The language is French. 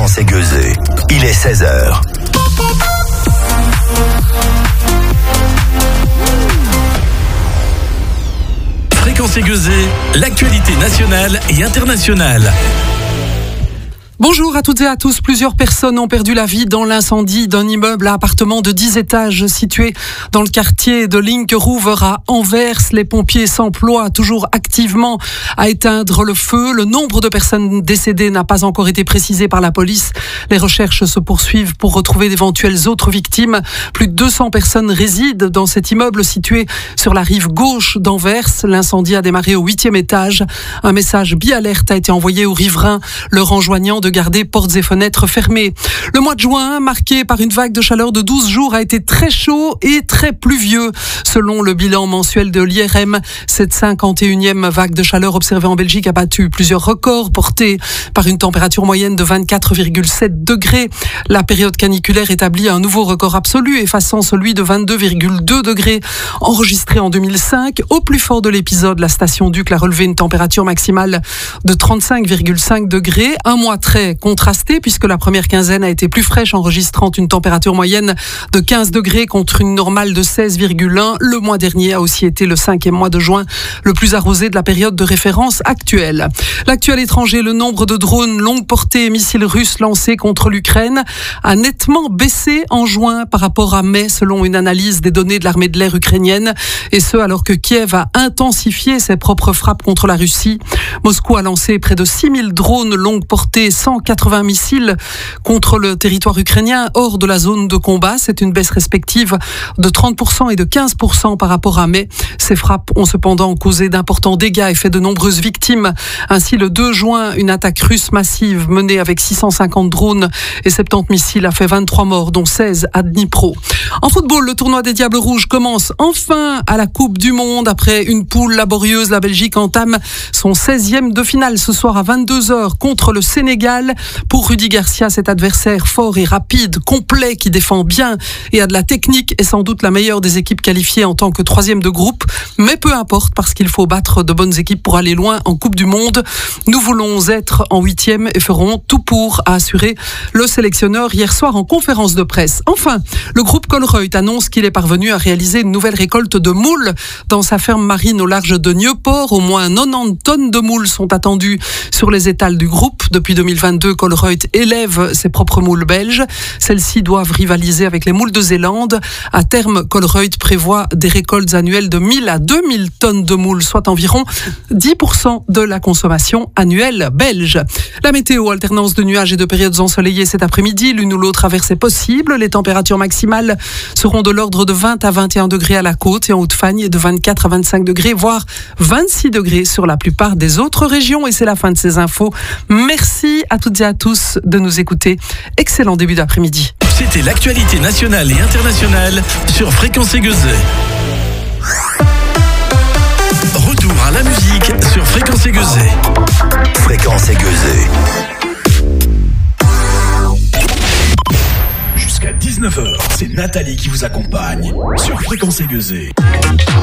Fréquence Aiguisée. Il est 16h. Fréquence Aiguisée, l'actualité nationale et internationale. Bonjour à toutes et à tous. Plusieurs personnes ont perdu la vie dans l'incendie d'un immeuble à appartements de 10 étages situé dans le quartier de Linkeroever à Anvers. Les pompiers s'emploient toujours activement à éteindre le feu. Le nombre de personnes décédées n'a pas encore été précisé par la police. Les recherches se poursuivent pour retrouver d'éventuelles autres victimes. Plus de 200 personnes résident dans cet immeuble situé sur la rive gauche d'Anvers. L'incendie a démarré au 8e étage. Un message bi-alerte a été envoyé aux riverains, leur enjoignant de garder portes et fenêtres fermées. Le mois de juin, marqué par une vague de chaleur de 12 jours, a été très chaud et très pluvieux. Selon le bilan mensuel de l'IRM, cette 51e vague de chaleur observée en Belgique a battu plusieurs records, portés par une température moyenne de 24,7 degrés. La période caniculaire établit un nouveau record absolu, effaçant celui de 22,2 degrés enregistré en 2005. Au plus fort de l'épisode, la station Duc a relevé une température maximale de 35,5 degrés. Un mois très contrasté puisque la première quinzaine a été plus fraîche, enregistrant une température moyenne de 15 degrés contre une normale de 16,1. Le mois dernier a aussi été le 5e mois de juin, le plus arrosé de la période de référence actuelle. L'actuel étranger, le nombre de drones longue portée et missiles russes lancés contre l'Ukraine a nettement baissé en juin par rapport à mai, selon une analyse des données de l'armée de l'air ukrainienne, et ce alors que Kiev a intensifié ses propres frappes contre la Russie. Moscou a lancé près de 6000 drones longue portée, 180 missiles contre le territoire ukrainien hors de la zone de combat. C'est une baisse respective de 30% et de 15% par rapport à mai. Ces frappes ont cependant causé d'importants dégâts et fait de nombreuses victimes. Ainsi, le 2 juin, une attaque russe massive menée avec 650 drones et 70 missiles a fait 23 morts, dont 16 à Dnipro. En football, le tournoi des Diables Rouges commence enfin à la Coupe du Monde. Après une poule laborieuse, la Belgique entame son 16e de finale ce soir à 22h contre le Sénégal. Pour Rudy Garcia, cet adversaire fort et rapide, complet, qui défend bien et a de la technique, est sans doute la meilleure des équipes qualifiées en tant que 3e de groupe. Mais peu importe, parce qu'il faut battre de bonnes équipes pour aller loin en Coupe du Monde. Nous voulons être en 8e et ferons tout pour, a assuré le sélectionneur hier soir en conférence de presse. Enfin, le groupe Colruyt annonce qu'il est parvenu à réaliser une nouvelle récolte de moules dans sa ferme marine au large de Nieuport. Au moins 90 tonnes de moules sont attendues sur les étals du groupe. Depuis 2022, Colruyt élève ses propres moules belges. Celles-ci doivent rivaliser avec les moules de Zélande. À terme, Colruyt prévoit des récoltes annuelles de 1000 à 2000 tonnes de moules, soit environ 10% de la consommation annuelle belge. La météo, alternance de nuages et de périodes ensoleillées cet après-midi. L'une ou l'autre averse est possible. Les températures maximales seront de l'ordre de 20 à 21 degrés à la côte et en Haute-Fagne, et de 24 à 25 degrés, voire 26 degrés sur la plupart des autres régions. Et c'est la fin de ces infos. Merci à toutes et à tous de nous écouter. Excellent début d'après-midi. C'était l'actualité nationale et internationale sur Fréquence Aiguisée. Retour à la musique sur Fréquence Aiguisée. Fréquence Aiguisée. Jusqu'à 19h, c'est Nathalie qui vous accompagne sur Fréquence Aiguisée.